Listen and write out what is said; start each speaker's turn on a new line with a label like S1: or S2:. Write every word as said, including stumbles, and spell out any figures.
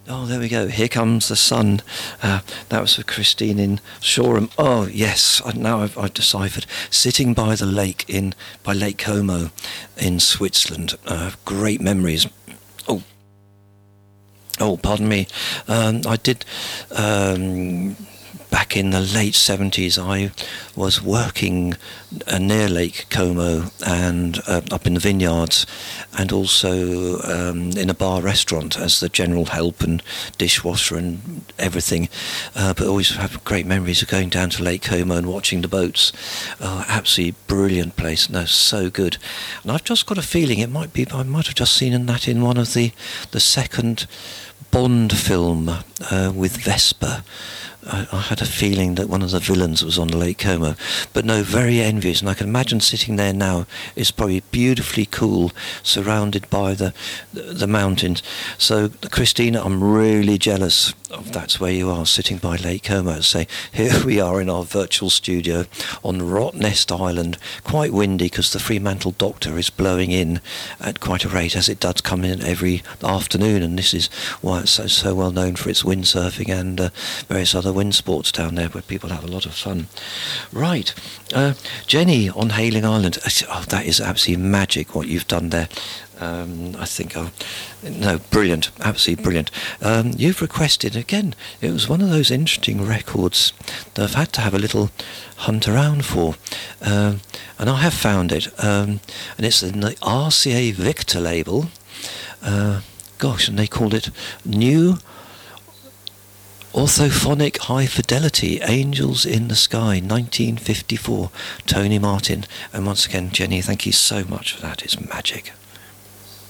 S1: Oh, there we go. Here Comes the Sun. Uh, that was for Christine in Shoreham. Oh, yes. I, now I've, I've deciphered. Sitting by the lake in by Lake Como in Switzerland. Uh, great memories. Oh, oh, pardon me. Um, I did. Um, Back in the late seventies, I was working uh, near Lake Como and uh, up in the vineyards, and also um, in a bar restaurant as the general help and dishwasher and everything. Uh, but always have great memories of going down to Lake Como and watching the boats. Oh, absolutely brilliant place. No, so good. And I've just got a feeling it might be. I might have just seen that in one of the the second Bond film uh, with Vesper. I, I had a feeling that one of the villains was on Lake Como, but no, very envious, and I can imagine sitting there now. It's probably beautifully cool, surrounded by the the mountains. So, Christina, I'm really jealous of that's where you are, sitting by Lake Como. Say, here we are in our virtual studio on Rottnest Island, quite windy because the Fremantle Doctor is blowing in at quite a rate, as it does come in every afternoon, and this is why it's so, so well known for its windsurfing and uh, various other wind sports down there where people have a lot of fun. Right, uh, Jenny on Hayling Island. Oh, that is absolutely magic what you've done there. Um, I think, oh, no, brilliant, absolutely brilliant. Um, you've requested, again, it was one of those interesting records that I've had to have a little hunt around for, um, and I have found it, um, and it's in the R C A Victor label, uh, gosh, and they called it New Orthophonic High Fidelity, Angels in the Sky, nineteen fifty-four, Tony Martin. And once again, Jenny, thank you so much for that. It's magic.